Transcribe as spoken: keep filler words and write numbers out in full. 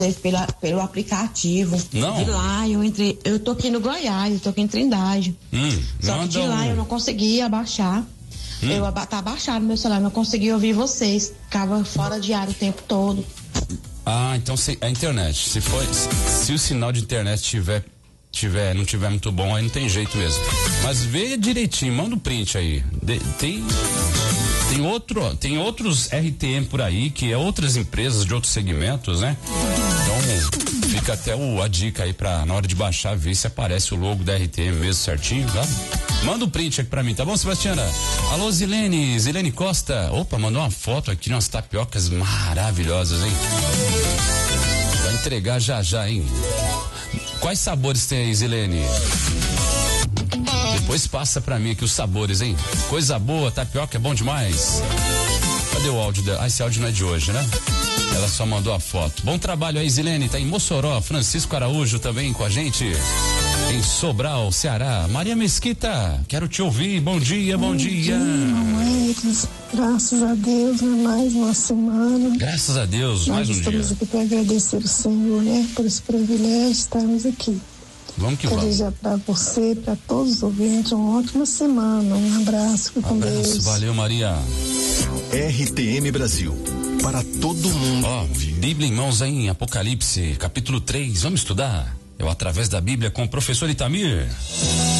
pela, pelo aplicativo. Não. De lá eu entrei, eu tô aqui no Goiás, eu tô aqui em Trindade. Hum, Só que de lá um... eu não conseguia baixar. Hum. Eu aba- tá baixado no meu celular, não conseguia ouvir vocês. Ficava fora de ar o tempo todo. Ah, então se, a internet, se for, se, se o sinal de internet tiver, tiver, não tiver muito bom, aí não tem jeito mesmo. Mas vê direitinho, manda o um print aí. De, tem tem outro, tem outros R T M por aí, que é outras empresas de outros segmentos, né? Então fica até o, a dica aí pra, na hora de baixar, ver se aparece o logo da R T M mesmo certinho, tá? Manda o um print aqui pra mim, tá bom, Sebastiana? Alô, Zilene, Zilene Costa. Opa, mandou uma foto aqui, umas tapiocas maravilhosas, hein? Vai entregar já já, hein? Quais sabores tem aí, Zilene? Depois passa pra mim aqui os sabores, hein? Coisa boa, tapioca é bom demais. Cadê o áudio dela? Ah, esse áudio não é de hoje, né? Ela só mandou a foto. Bom trabalho aí, Zilene. Tá em Mossoró. Francisco Araújo também com a gente. Em Sobral, Ceará. Maria Mesquita, quero te ouvir. Bom dia, bom, bom dia. dia. Mamãe, graças a Deus, né? Mais uma semana. Graças a Deus, Nós mais um dia. Nós estamos aqui para agradecer o Senhor, né? Por esse privilégio de estarmos aqui. Vamos que Quero vamos. desejar para você, para todos os ouvintes, uma ótima semana. Um abraço, com abraço, Deus. Valeu, Maria. R T M Brasil, para todo mundo. Ó, Bíblia em mãos aí em Apocalipse, capítulo três. Vamos estudar? Eu através da Bíblia com o professor Itamir.